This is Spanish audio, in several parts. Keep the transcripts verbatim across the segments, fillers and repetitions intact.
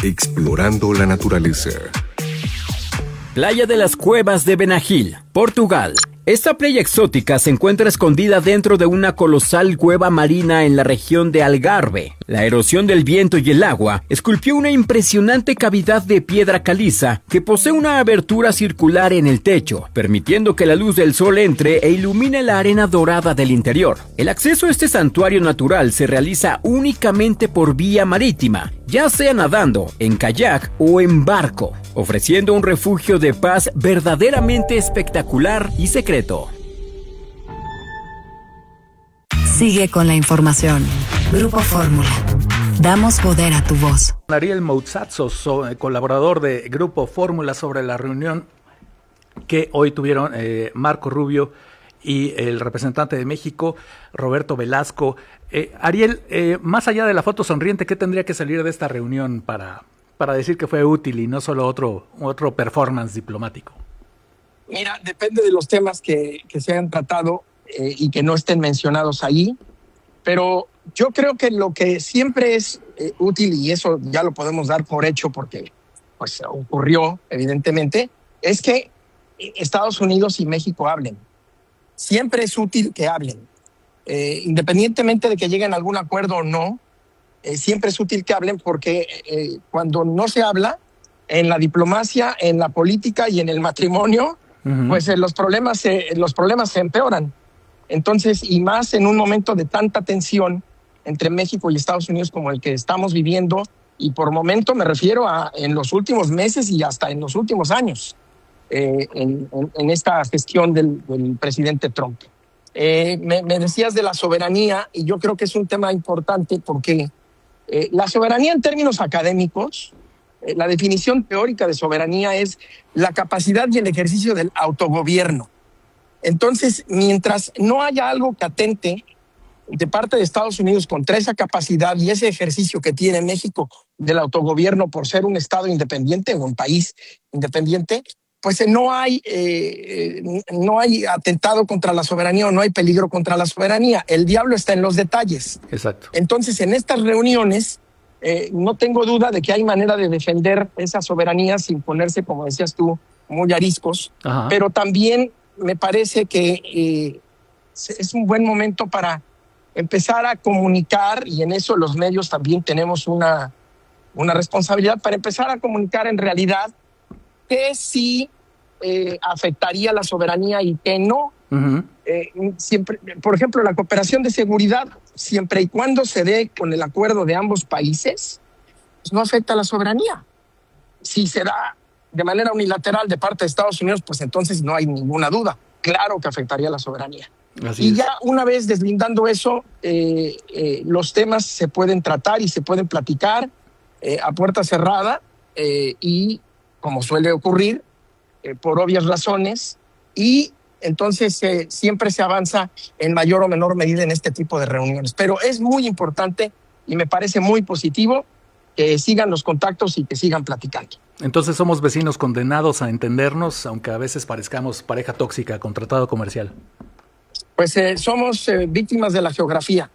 Explorando la naturaleza. Playa de las Cuevas de Benagil, Portugal. Esta playa exótica se encuentra escondida dentro de una colosal cueva marina en la región de Algarve. La erosión del viento y el agua esculpió una impresionante cavidad de piedra caliza que posee una abertura circular en el techo, permitiendo que la luz del sol entre e ilumine la arena dorada del interior. El acceso a este santuario natural se realiza únicamente por vía marítima, ya sea nadando, en kayak o en barco, ofreciendo un refugio de paz verdaderamente espectacular y secreto. Sigue con la información. Grupo Fórmula. Damos poder a tu voz. Ariel Moutsatsos, colaborador de Grupo Fórmula, sobre la reunión que hoy tuvieron eh, Marco Rubio y el representante de México, Roberto Velasco. Eh, Ariel, eh, más allá de la foto sonriente, ¿qué tendría que salir de esta reunión para, para decir que fue útil y no solo otro, otro performance diplomático? Mira, depende de los temas que, que se hayan tratado eh, y que no estén mencionados ahí, pero yo creo que lo que siempre es eh, útil, y eso ya lo podemos dar por hecho porque pues, ocurrió evidentemente, es que Estados Unidos y México hablen. Siempre es útil que hablen. Eh, independientemente de que lleguen a algún acuerdo o no, eh, siempre es útil que hablen porque eh, cuando no se habla, en la diplomacia, en la política y en el matrimonio, uh-huh. pues eh, los problemas, eh, los problemas se empeoran. Entonces, y más en un momento de tanta tensión entre México y Estados Unidos como el que estamos viviendo, y por momento me refiero a en los últimos meses y hasta en los últimos años, eh, en, en, en esta gestión del, del presidente Trump. Eh, me, me decías de la soberanía, y yo creo que es un tema importante porque eh, la soberanía en términos académicos, eh, la definición teórica de soberanía es la capacidad y el ejercicio del autogobierno. Entonces, mientras no haya algo que atente de parte de Estados Unidos contra esa capacidad y ese ejercicio que tiene México del autogobierno por ser un estado independiente o un país independiente, pues no hay, eh, no hay atentado contra la soberanía o no hay peligro contra la soberanía. El diablo está en los detalles. Exacto. Entonces, en estas reuniones, eh, no tengo duda de que hay manera de defender esa soberanía sin ponerse, como decías tú, muy ariscos, Ajá. pero también me parece que eh, es un buen momento para empezar a comunicar, y en eso los medios también tenemos una, una responsabilidad, para empezar a comunicar en realidad qué sí eh, afectaría la soberanía y qué no. Uh-huh. Eh, siempre, por ejemplo, la cooperación de seguridad, siempre y cuando se dé con el acuerdo de ambos países, pues no afecta a la soberanía. Si se da de manera unilateral de parte de Estados Unidos, pues entonces no hay ninguna duda. Claro que afectaría a la soberanía. Así y es. Ya una vez deslindando eso, eh, eh, los temas se pueden tratar y se pueden platicar eh, a puerta cerrada eh, y, como suele ocurrir, eh, por obvias razones, y entonces eh, siempre se avanza en mayor o menor medida en este tipo de reuniones. Pero es muy importante y me parece muy positivo que sigan los contactos y que sigan platicando. Entonces somos vecinos condenados a entendernos, aunque a veces parezcamos pareja tóxica con tratado comercial. Pues eh, somos eh, víctimas de la geografía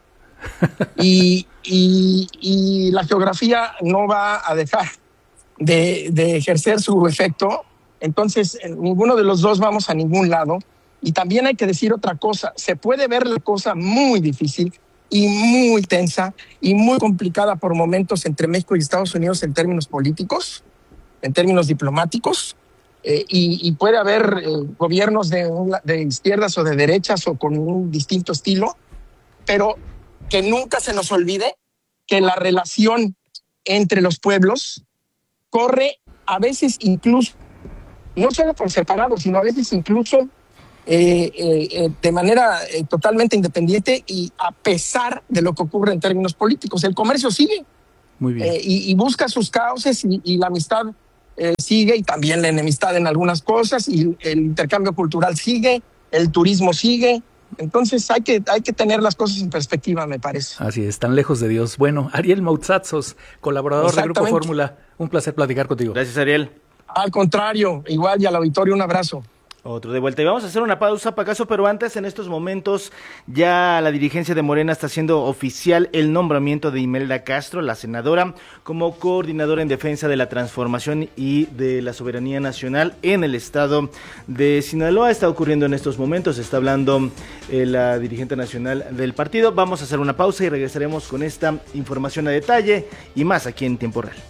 y, y, y la geografía no va a dejar de, de ejercer su efecto. Entonces eh, ninguno de los dos vamos a ningún lado. Y también hay que decir otra cosa, se puede ver la cosa muy difícil y muy tensa y muy complicada por momentos entre México y Estados Unidos en términos políticos, en términos diplomáticos, eh, y, y puede haber eh, gobiernos de, de izquierdas o de derechas o con un distinto estilo, pero que nunca se nos olvide que la relación entre los pueblos corre a veces incluso, no solo por separado, sino a veces incluso eh, eh, de manera eh, totalmente independiente y a pesar de lo que ocurre en términos políticos. El comercio sigue. Muy bien. Eh, y, y busca sus cauces y, y la amistad eh, sigue, y también la enemistad en algunas cosas, y el intercambio cultural sigue, el turismo sigue. Entonces hay que, hay que tener las cosas en perspectiva, me parece. Así es, tan lejos de Dios. Bueno, Ariel Moutsatsos, colaborador del Grupo Fórmula, un placer platicar contigo. Gracias, Ariel. Al contrario, igual, y al auditorio un abrazo. Otro de vuelta. Y vamos a hacer una pausa, Pacaso, pero antes, en estos momentos, ya la dirigencia de Morena está haciendo oficial el nombramiento de Imelda Castro, la senadora, como coordinadora en defensa de la transformación y de la soberanía nacional en el estado de Sinaloa. Está ocurriendo en estos momentos, está hablando eh, la dirigente nacional del partido. Vamos a hacer una pausa y regresaremos con esta información a detalle y más aquí en Tiempo Real.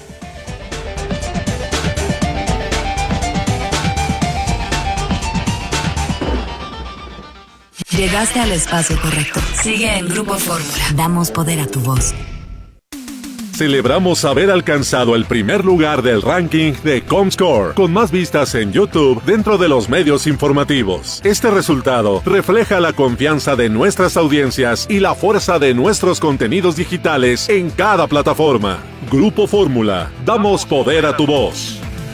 Llegaste al espacio correcto. Sigue en Grupo Fórmula. Damos poder a tu voz. Celebramos haber alcanzado el primer lugar del ranking de Comscore, con más vistas en YouTube dentro de los medios informativos. Este resultado refleja la confianza de nuestras audiencias y la fuerza de nuestros contenidos digitales en cada plataforma. Grupo Fórmula, damos poder a tu voz.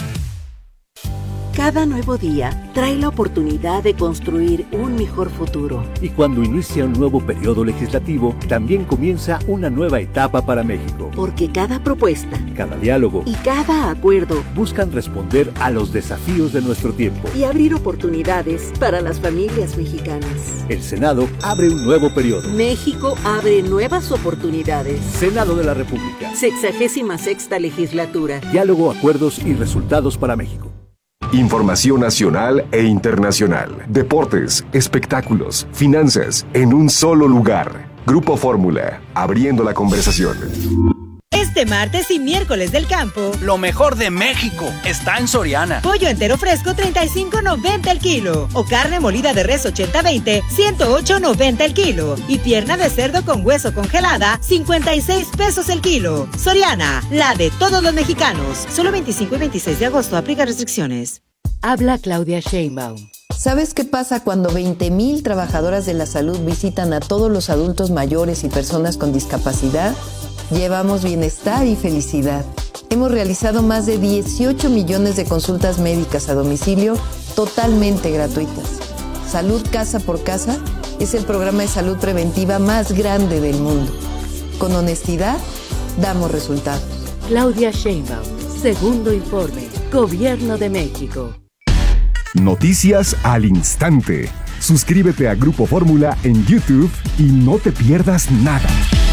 Cada nuevo día trae la oportunidad de construir un mejor futuro. Y cuando inicia un nuevo periodo legislativo, también comienza una nueva etapa para México. Porque cada propuesta, cada diálogo y cada acuerdo buscan responder a los desafíos de nuestro tiempo y abrir oportunidades para las familias mexicanas. El Senado abre un nuevo periodo. México abre nuevas oportunidades. Senado de la República. Sexagésima sexta legislatura. Diálogo, acuerdos y resultados para México. Información nacional e internacional, deportes, espectáculos, finanzas, en un solo lugar. Grupo Fórmula, abriendo la conversación. Este martes y miércoles del campo, lo mejor de México está en Soriana. Pollo entero fresco treinta y cinco noventa el kilo, o carne molida de res ochenta veinte ciento ocho noventa el kilo, y pierna de cerdo con hueso congelada cincuenta y seis pesos el kilo. Soriana, la de todos los mexicanos. Solo veinticinco y veintiséis de agosto, aplica restricciones. Habla Claudia Sheinbaum. ¿Sabes qué pasa cuando veinte mil trabajadoras de la salud visitan a todos los adultos mayores y personas con discapacidad? Llevamos bienestar y felicidad. Hemos realizado más de dieciocho millones de consultas médicas a domicilio totalmente gratuitas. Salud Casa por Casa es el programa de salud preventiva más grande del mundo. Con honestidad, damos resultados. Claudia Sheinbaum, segundo informe, Gobierno de México. Noticias al instante. Suscríbete a Grupo Fórmula en YouTube y no te pierdas nada.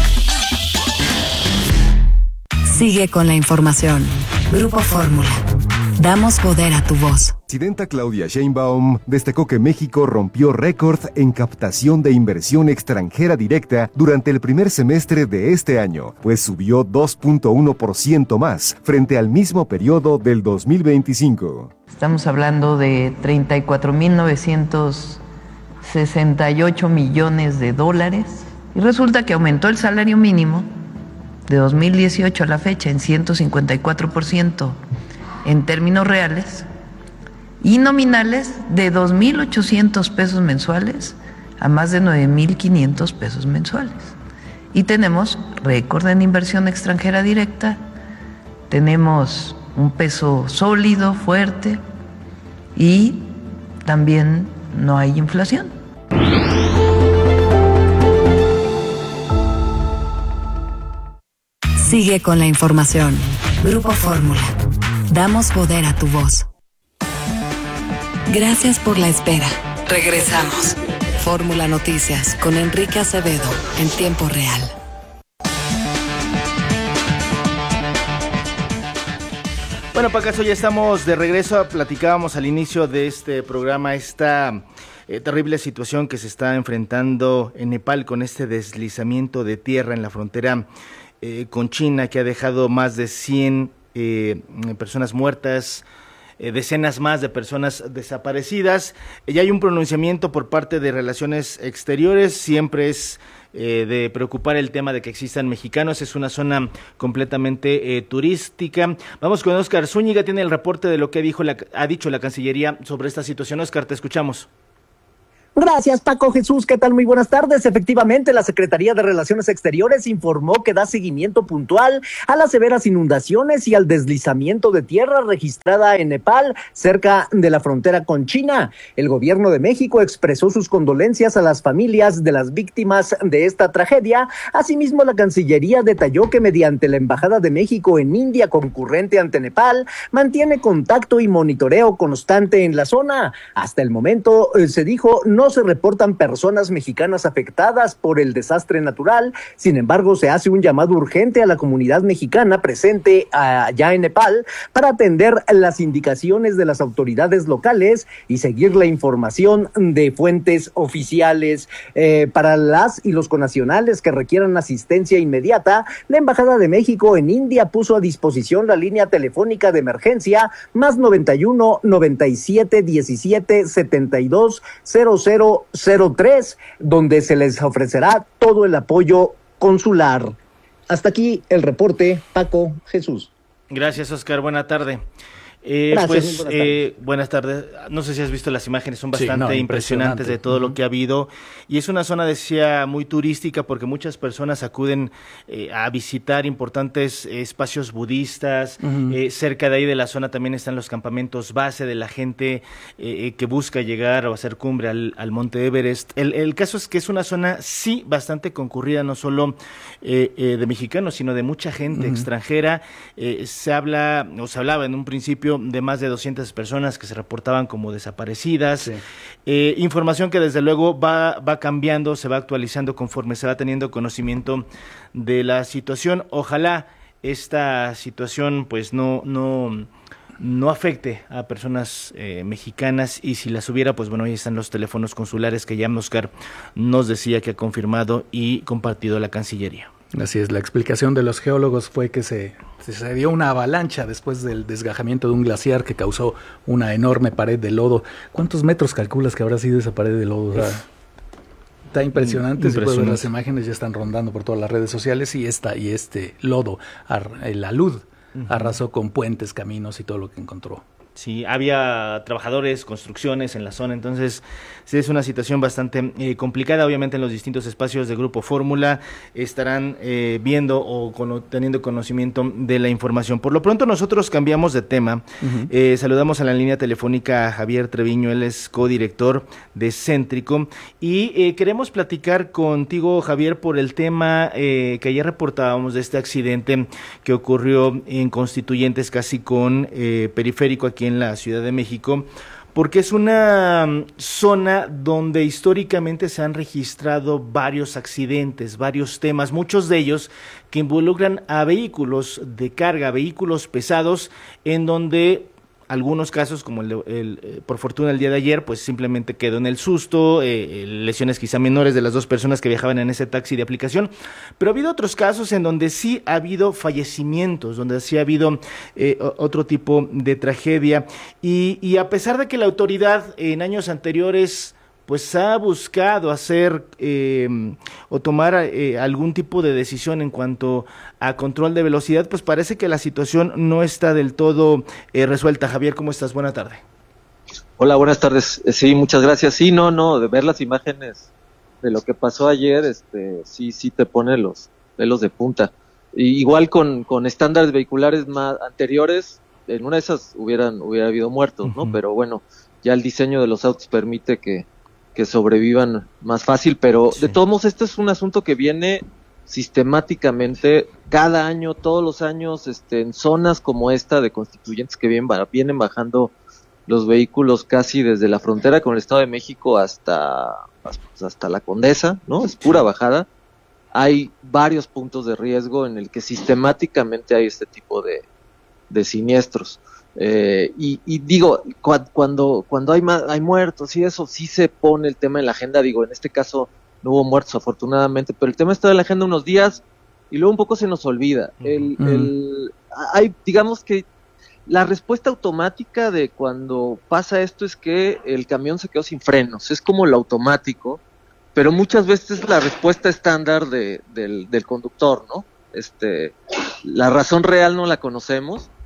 Sigue con la información. Grupo Fórmula. Damos poder a tu voz. La presidenta Claudia Sheinbaum destacó que México rompió récord en captación de inversión extranjera directa durante el primer semestre de este año, pues subió dos punto uno por ciento más frente al mismo periodo del dos mil veinticinco. Estamos hablando de treinta y cuatro mil novecientos sesenta y ocho millones de dólares y resulta que aumentó el salario mínimo de dos mil dieciocho a la fecha en ciento cincuenta y cuatro por ciento en términos reales y nominales de dos mil ochocientos pesos mensuales a más de nueve mil quinientos pesos mensuales. Y tenemos récord en inversión extranjera directa, tenemos un peso sólido, fuerte y también no hay inflación. Sigue con la información. Grupo Fórmula. Damos poder a tu voz. Gracias por la espera. Regresamos. Fórmula Noticias con Enrique Acevedo en tiempo real. Bueno, Pacaso, ya estamos de regreso. Platicábamos al inicio de este programa esta eh, terrible situación que se está enfrentando en Nepal con este deslizamiento de tierra en la frontera eh, con China, que ha dejado más de cien eh, personas muertas, eh, decenas más de personas desaparecidas. Ya hay un pronunciamiento por parte de Relaciones Exteriores. Siempre es Eh, de preocupar el tema de que existan mexicanos, es una zona completamente eh, turística. Vamos con Óscar Zúñiga, tiene el reporte de lo que dijo la, ha dicho la Cancillería sobre esta situación. Óscar, te escuchamos. Gracias, Paco Jesús. ¿Qué tal? Muy buenas tardes. Efectivamente, la Secretaría de Relaciones Exteriores informó que da seguimiento puntual a las severas inundaciones y al deslizamiento de tierra registrada en Nepal, cerca de la frontera con China. El gobierno de México expresó sus condolencias a las familias de las víctimas de esta tragedia. Asimismo, la Cancillería detalló que mediante la Embajada de México en India, concurrente ante Nepal, mantiene contacto y monitoreo constante en la zona. Hasta el momento, eh, se dijo, no No se reportan personas mexicanas afectadas por el desastre natural. Sin embargo, se hace un llamado urgente a la comunidad mexicana presente allá en Nepal para atender las indicaciones de las autoridades locales y seguir la información de fuentes oficiales. Eh, para las y los connacionales que requieran asistencia inmediata, la Embajada de México en India puso a disposición la línea telefónica de emergencia más noventa y uno, noventa y siete, diecisiete, setenta y dos, cero cero cero tres, donde se les ofrecerá todo el apoyo consular. Hasta aquí el reporte, Paco Jesús. Gracias, Oscar. Buena tarde. Eh, Gracias, pues buenas eh, tardes. buenas tardes. No sé si has visto las imágenes, son Sí, bastante no, impresionantes de todo uh-huh. lo que ha habido. Y es una zona, decía, muy turística porque muchas personas acuden eh, a visitar importantes eh, espacios budistas. Uh-huh. Eh, cerca de ahí de la zona también están los campamentos base de la gente eh, que busca llegar o hacer cumbre al, al Monte Everest. El, el caso es que es una zona, sí, bastante concurrida, no solo eh, eh, de mexicanos, sino de mucha gente uh-huh. extranjera. Eh, se habla, o se hablaba en un principio de más de doscientas personas que se reportaban como desaparecidas. Sí. Eh, información que desde luego va, va cambiando, se va actualizando conforme se va teniendo conocimiento de la situación. Ojalá esta situación pues no, no, no afecte a personas eh, mexicanas, y si las hubiera, pues bueno, ahí están los teléfonos consulares que ya Oscar nos decía que ha confirmado y compartido la Cancillería. Así es, la explicación de los geólogos fue que se, se dio una avalancha después del desgajamiento de un glaciar que causó una enorme pared de lodo. ¿Cuántos metros calculas que habrá sido esa pared de lodo? O sea, está impresionante, se puede ver las imágenes, ya están rondando por todas las redes sociales, y esta y este lodo, el alud, uh-huh. arrasó con puentes, caminos y todo lo que encontró. Sí, había trabajadores, construcciones en la zona, entonces sí es una situación bastante eh, complicada. Obviamente en los distintos espacios de Grupo Fórmula estarán eh, viendo o con, teniendo conocimiento de la información. Por lo pronto nosotros cambiamos de tema. Uh-huh. Eh, saludamos a la línea telefónica a Javier Treviño, él es codirector de Céntrico, y eh, queremos platicar contigo, Javier, por el tema eh, que ayer reportábamos de este accidente que ocurrió en Constituyentes, casi con eh, Periférico, aquí en la Ciudad de México, porque es una zona donde históricamente se han registrado varios accidentes, varios temas, muchos de ellos que involucran a vehículos de carga, vehículos pesados, en donde algunos casos, como el, el, el por fortuna el día de ayer, pues simplemente quedó en el susto, eh, lesiones quizá menores de las dos personas que viajaban en ese taxi de aplicación, pero ha habido otros casos en donde sí ha habido fallecimientos, donde sí ha habido eh, otro tipo de tragedia, y, y a pesar de que la autoridad en años anteriores pues ha buscado hacer eh, o tomar eh, algún tipo de decisión en cuanto a control de velocidad, pues parece que la situación no está del todo eh, resuelta. Javier, ¿cómo estás? Buena tarde. Hola, buenas tardes. Sí, muchas gracias. Sí, no, no, de ver las imágenes de lo que pasó ayer, este, sí, sí te pone los pelos de punta. Y igual con, con estándares vehiculares más anteriores, en una de esas hubieran, hubiera habido muertos, ¿no? Uh-huh. Pero bueno, ya el diseño de los autos permite que que sobrevivan más fácil, pero sí. De todos modos este es un asunto que viene sistemáticamente cada año, todos los años, este, en zonas como esta de Constituyentes, que vienen, vienen bajando los vehículos casi desde la frontera con el Estado de México hasta, hasta la Condesa, ¿no? Es pura bajada. Hay varios puntos de riesgo en el que sistemáticamente hay este tipo de, de siniestros. Eh, y, y digo, cu- cuando cuando hay ma- hay muertos y eso, sí se pone el tema en la agenda. Digo, en este caso no hubo muertos afortunadamente, pero el tema está en la agenda unos días y luego un poco se nos olvida. El, uh-huh. el, hay, digamos que la respuesta automática de cuando pasa esto es que el camión se quedó sin frenos, es como lo automático, pero muchas veces es la respuesta estándar de, del, del conductor, ¿no? Este, la razón real no la conocemos.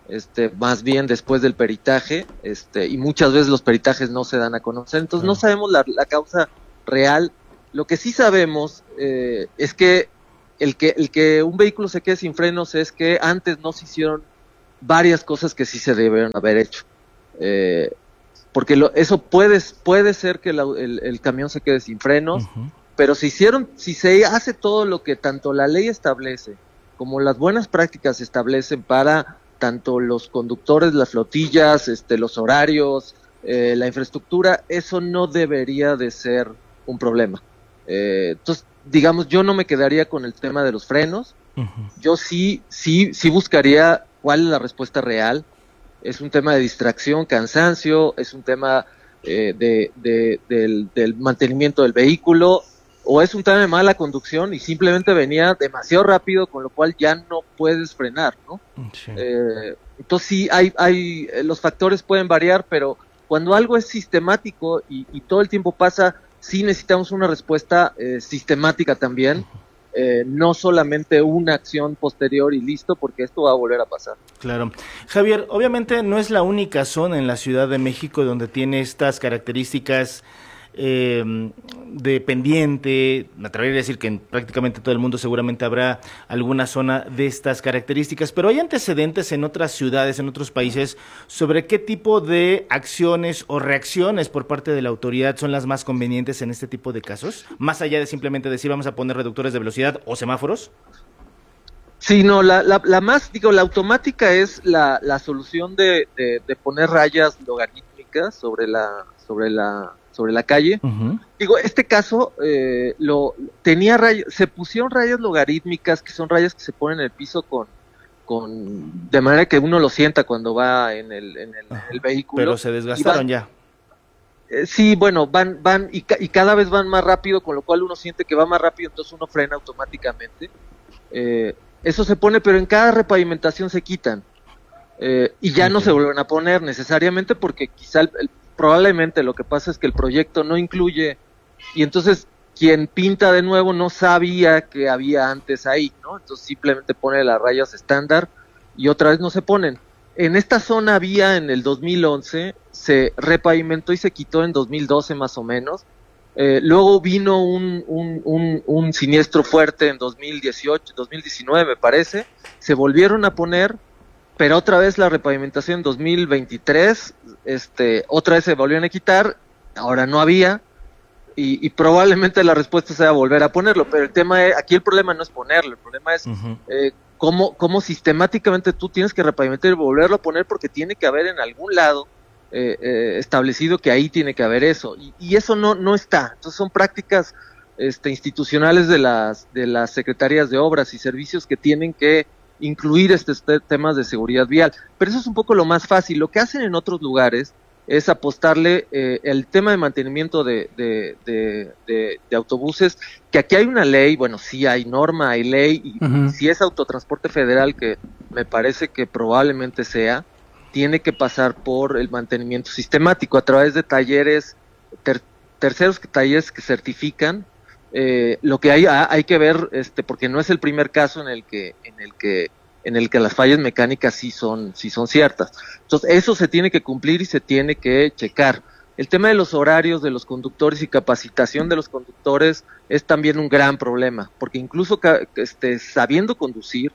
este, más bien después del peritaje, este, y muchas veces los peritajes no se dan a conocer, entonces no sabemos la, la causa real. Lo que sí sabemos eh, es que el que el que un vehículo se quede sin frenos es que antes no se hicieron varias cosas que sí se debieron haber hecho, eh, porque lo, eso puede puede ser que la, el, el camión se quede sin frenos, uh-huh. pero si hicieron, si se hace todo lo que tanto la ley establece como las buenas prácticas establecen para tanto los conductores, las flotillas, este, los horarios, eh, la infraestructura, eso no debería de ser un problema. Eh, entonces, digamos, yo no me quedaría con el tema de los frenos. Uh-huh. Yo sí, sí, sí buscaría cuál es la respuesta real. Es un tema de distracción, cansancio, es un tema eh, de, de, del, del mantenimiento del vehículo, o es un tema de mala conducción y simplemente venía demasiado rápido, con lo cual ya no puedes frenar, ¿no? Sí. Eh, entonces sí, hay, hay, los factores pueden variar, pero cuando algo es sistemático y, y todo el tiempo pasa, sí necesitamos una respuesta eh, sistemática también, uh-huh. eh, no solamente una acción posterior y listo, porque esto va a volver a pasar. Claro. Javier, obviamente no es la única zona en la Ciudad de México donde tiene estas características Eh, de pendiente. Me atrevería a decir que en prácticamente todo el mundo seguramente habrá alguna zona de estas características, pero ¿hay antecedentes en otras ciudades, en otros países, sobre qué tipo de acciones o reacciones por parte de la autoridad son las más convenientes en este tipo de casos? Más allá de simplemente decir vamos a poner reductores de velocidad o semáforos. Sí, no, la, la, la más, digo, la automática es la, la solución de, de, de poner rayas logarítmicas sobre la, sobre la sobre la calle. Uh-huh. Digo, este caso eh, lo tenía rayas, se pusieron rayas logarítmicas, que son rayas que se ponen en el piso con, con de manera que uno lo sienta cuando va en el, en el, uh-huh. en el vehículo. Pero se desgastaron van, ya. Eh, sí, bueno, van, van y, ca- y cada vez van más rápido, con lo cual uno siente que va más rápido, entonces uno frena automáticamente. Eh, eso se pone, pero en cada repavimentación se quitan. Eh, y ya okay. no se vuelven a poner necesariamente porque quizá el, el probablemente lo que pasa es que el proyecto no incluye, y entonces quien pinta de nuevo no sabía que había antes ahí, ¿no? Entonces simplemente pone las rayas estándar y otra vez no se ponen. En esta zona había en el dos mil once, se repavimentó y se quitó en dos mil doce más o menos. Eh, luego vino un, un, un, un siniestro fuerte en dos mil dieciocho, dos mil diecinueve me parece, se volvieron a poner, pero otra vez la repavimentación en dos mil veintitrés, este, otra vez se volvieron a quitar, ahora no había, y, y probablemente la respuesta sea volver a ponerlo, pero el tema es, aquí el problema no es ponerlo, el problema es uh-huh. eh, cómo, cómo sistemáticamente tú tienes que repavimentar y volverlo a poner, porque tiene que haber en algún lado eh, eh, establecido que ahí tiene que haber eso, y, y eso no, no está. Entonces son prácticas este, institucionales de las, de las secretarías de obras y servicios que tienen que incluir estos te- temas de seguridad vial, pero eso es un poco lo más fácil. Lo que hacen en otros lugares es apostarle eh, el tema de mantenimiento de, de, de, de, de autobuses, que aquí hay una ley, bueno, sí hay norma, hay ley, y uh-huh. si es autotransporte federal, que me parece que probablemente sea, tiene que pasar por el mantenimiento sistemático a través de talleres, ter- terceros que talleres que certifican. Eh, lo que hay hay que ver, este, porque no es el primer caso en el que en el que en el que las fallas mecánicas sí son sí son ciertas. Entonces eso se tiene que cumplir y se tiene que checar. El tema de los horarios de los conductores y capacitación de los conductores es también un gran problema, porque incluso este, sabiendo conducir,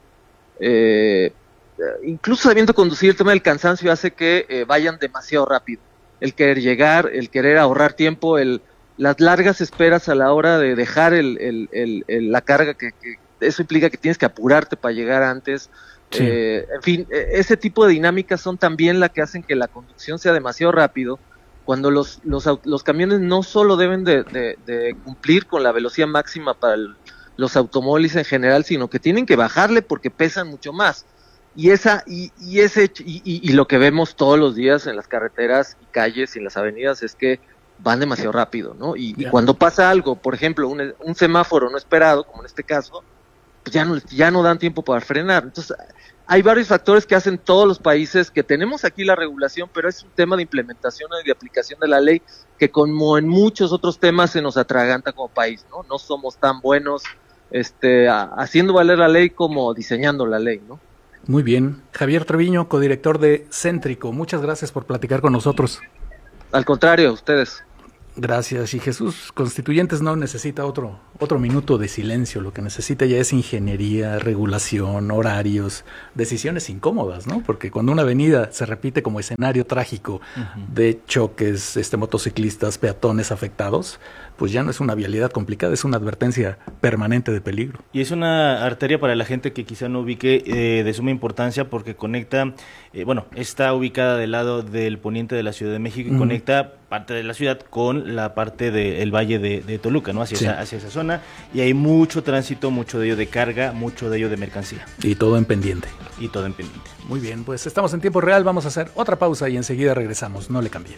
eh, incluso sabiendo conducir, el tema del cansancio hace que eh, vayan demasiado rápido. El querer llegar, el querer ahorrar tiempo, el las largas esperas a la hora de dejar el, el, el, el, la carga, que, que eso implica que tienes que apurarte para llegar antes. Sí. Eh, en fin, ese tipo de dinámicas son también las que hacen que la conducción sea demasiado rápido, cuando los, los, los camiones no solo deben de, de, de cumplir con la velocidad máxima para el, los automóviles en general, sino que tienen que bajarle porque pesan mucho más. Y esa y, y ese y, y, y lo que vemos todos los días en las carreteras y calles y en las avenidas es que van demasiado rápido, ¿no? Y, y cuando pasa algo, por ejemplo, un, un semáforo no esperado, como en este caso, pues ya no, ya no dan tiempo para frenar. Entonces, hay varios factores que hacen todos los países, que tenemos aquí la regulación, pero es un tema de implementación y de aplicación de la ley, que como en muchos otros temas se nos atraganta como país, ¿no? No somos tan buenos este, a, haciendo valer la ley como diseñando la ley, ¿no? Muy bien. Javier Treviño, codirector de Céntrico, muchas gracias por platicar con nosotros. Al contrario, ustedes. Gracias. Y Jesús, Constituyentes no necesita otro, otro minuto de silencio, lo que necesita ya es ingeniería, regulación, horarios, decisiones incómodas, ¿no? Porque cuando una avenida se repite como escenario trágico uh-huh. de choques, este, motociclistas, peatones afectados, pues ya no es una vialidad complicada, es una advertencia permanente de peligro. Y es una arteria para la gente que quizá no ubique eh, de suma importancia porque conecta, eh, bueno, está ubicada del lado del poniente de la Ciudad de México y uh-huh. conecta parte de la ciudad con la parte del valle de, de Toluca, ¿no? Hacia, sí. esa, hacia esa zona, y hay mucho tránsito, mucho de ello de carga, mucho de ello de mercancía. Y todo en pendiente. Y todo en pendiente. Muy bien, pues estamos en tiempo real, vamos a hacer otra pausa y enseguida regresamos, no le cambien.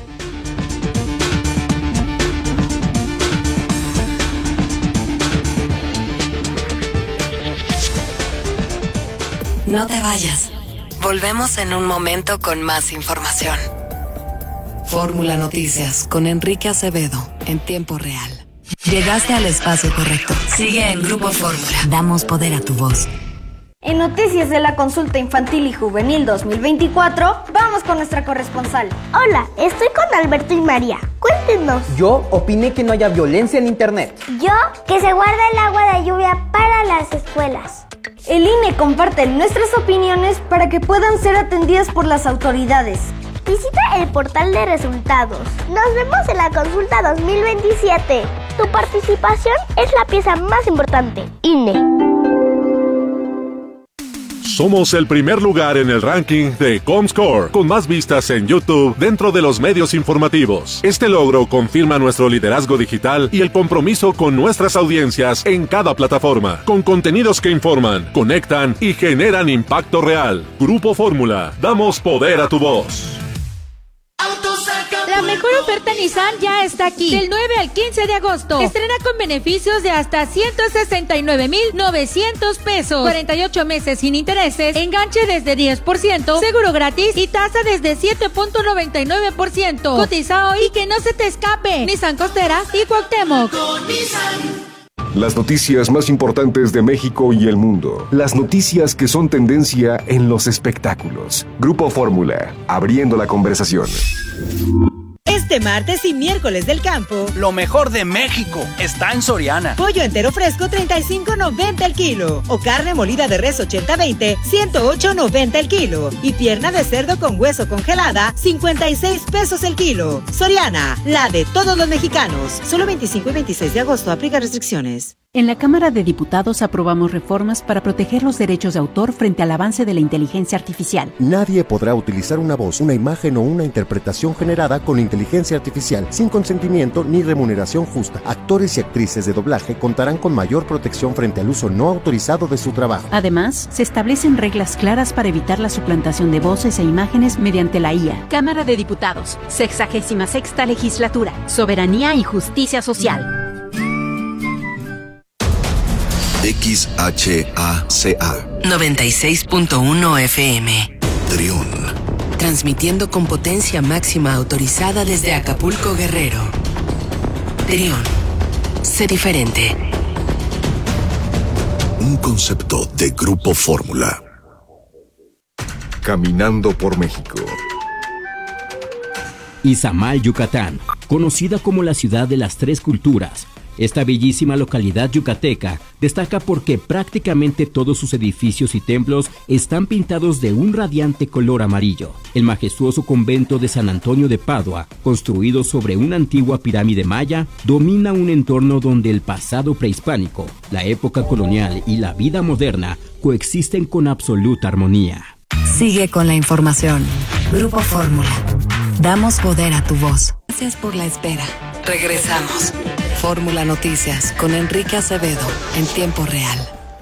No te vayas. Volvemos en un momento con más información. Fórmula Noticias con Enrique Acevedo en tiempo real. Llegaste al espacio correcto. Sigue en Grupo Fórmula. Damos poder a tu voz. En Noticias de la Consulta Infantil y Juvenil dos mil veinticuatro, vamos con nuestra corresponsal. Hola, estoy con Alberto y María. Cuéntenos. Yo opiné que no haya violencia en internet. Yo, que se guarda el agua de lluvia para las escuelas. El I N E comparte nuestras opiniones para que puedan ser atendidas por las autoridades. Visita el portal de resultados. Nos vemos en la consulta dos mil veintisiete. Tu participación es la pieza más importante. I N E. Somos el primer lugar en el ranking de Comscore, con más vistas en YouTube dentro de los medios informativos. Este logro confirma nuestro liderazgo digital y el compromiso con nuestras audiencias en cada plataforma, con contenidos que informan, conectan y generan impacto real. Grupo Fórmula, damos poder a tu voz. La mejor oferta Nissan ya está aquí. Del nueve al quince de agosto. Estrena con beneficios de hasta ciento sesenta y nueve mil novecientos pesos. cuarenta y ocho meses sin intereses. Enganche desde diez por ciento. Seguro gratis y tasa desde siete punto noventa y nueve por ciento. Cotiza hoy y que no se te escape. Nissan Costera y Cuauhtémoc. Con Nissan. Las noticias más importantes de México y el mundo. Las noticias que son tendencia en los espectáculos. Grupo Fórmula, abriendo la conversación. Este martes y miércoles del campo, lo mejor de México está en Soriana. Pollo entero fresco treinta y cinco noventa el kilo o carne molida de res ochenta veinte ciento ocho noventa el kilo y pierna de cerdo con hueso congelada cincuenta y seis pesos el kilo. Soriana, la de todos los mexicanos. Solo veinticinco y veintiséis de agosto, aplica restricciones. En la Cámara de Diputados aprobamos reformas para proteger los derechos de autor frente al avance de la inteligencia artificial. Nadie podrá utilizar una voz, una imagen o una interpretación generada con inteligencia artificial sin consentimiento ni remuneración justa. Actores y actrices de doblaje contarán con mayor protección frente al uso no autorizado de su trabajo. Además, se establecen reglas claras para evitar la suplantación de voces e imágenes mediante la I A. Cámara de Diputados, sexagésima sexta legislatura, soberanía y justicia social. X H A C A noventa y seis punto uno F M. Trión. Transmitiendo con potencia máxima autorizada desde Acapulco, Guerrero. Trión. Sé diferente. Un concepto de Grupo Fórmula. Caminando por México. Izamal, Yucatán, conocida como la ciudad de las tres culturas. Esta bellísima localidad yucateca destaca porque prácticamente todos sus edificios y templos están pintados de un radiante color amarillo. El majestuoso convento de San Antonio de Padua, construido sobre una antigua pirámide maya, domina un entorno donde el pasado prehispánico, la época colonial y la vida moderna coexisten con absoluta armonía. Sigue con la información. Grupo Fórmula. Damos poder a tu voz. Gracias por la espera. Regresamos. Fórmula Noticias con Enrique Acevedo en tiempo real.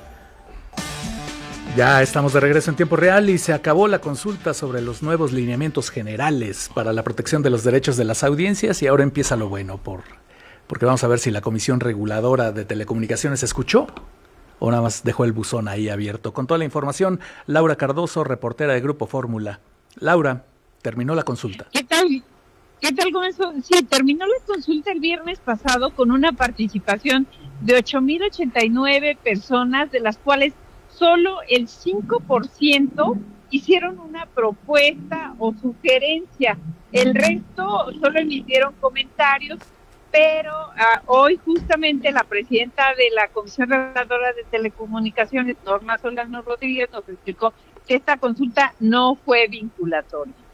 Ya estamos de regreso en tiempo real y se acabó la consulta sobre los nuevos lineamientos generales para la protección de los derechos de las audiencias y ahora empieza lo bueno, por, porque vamos a ver si la Comisión Reguladora de Telecomunicaciones escuchó o nada más dejó el buzón ahí abierto. Con toda la información, Laura Cardoso, reportera de Grupo Fórmula. Laura, terminó la consulta. ¿Qué tal? ¿Qué tal con eso? Sí, terminó la consulta el viernes pasado con una participación de ocho mil ochenta y nueve personas, de las cuales solo el cinco por ciento hicieron una propuesta o sugerencia. El resto solo emitieron comentarios, pero uh, hoy justamente la presidenta de la Comisión Reguladora de Telecomunicaciones, Norma Solano Rodríguez, nos explicó que esta consulta no fue vinculatoria.